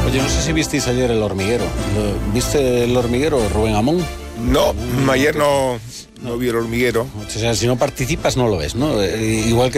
Oye, no sé si visteis ayer El Hormiguero. ¿Viste El Hormiguero, Rubén Amón? No, ayer no vi El Hormiguero. O sea, si no participas no lo ves, ¿no? Igual que